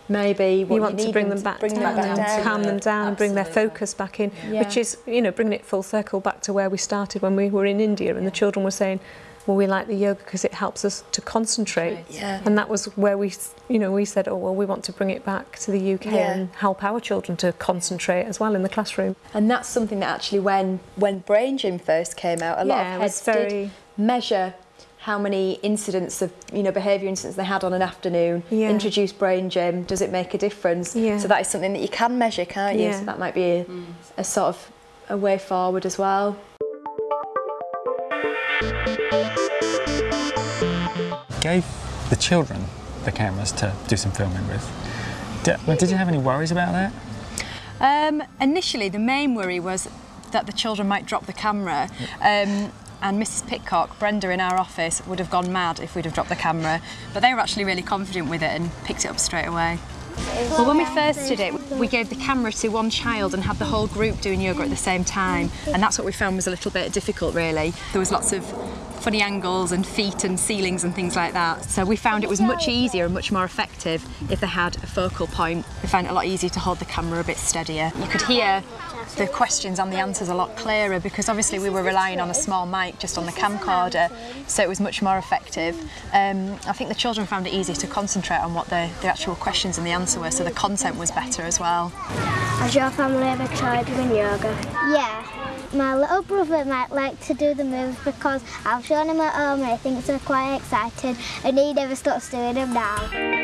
maybe what you want to bring them back down, calm them down, and bring their focus back in, which is, you know, bringing it full circle back to where we started when we were in India, and the children were saying, well, we like the yoga because it helps us to concentrate. And that was where we, you know, we said, oh, well, we want to bring it back to the UK and help our children to concentrate as well in the classroom. And that's something that actually, when Brain Gym first came out, a lot of heads did measure how many incidents of, you know, behaviour incidents they had on an afternoon, introduce Brain Gym, does it make a difference? So that is something that you can measure, can't you? So that might be a sort of a way forward as well. Gave the children the cameras to do some filming with. Did you have any worries about that? Initially, the main worry was that the children might drop the camera. And Mrs. Pitcock, Brenda in our office, would have gone mad if we'd have dropped the camera, but they were actually really confident with it and picked it up straight away. Well, when we first did it, we gave the camera to one child and had the whole group doing yoga at the same time, and that's what we found was a little bit difficult, really. There was lots of funny angles and feet and ceilings and things like that, so we found it was much easier and much more effective if they had a focal point. We found it a lot easier to hold the camera a bit steadier. You could hear the questions and the answers a lot clearer because obviously we were relying on a small mic just on the camcorder, so it was much more effective. I think the children found it easier to concentrate on what the actual questions and the answer were, so the content was better as well. Has your family ever tried doing yoga? Yeah. My little brother might like to do the moves because I've shown him at home and he thinks they're quite exciting and he never stops doing them now.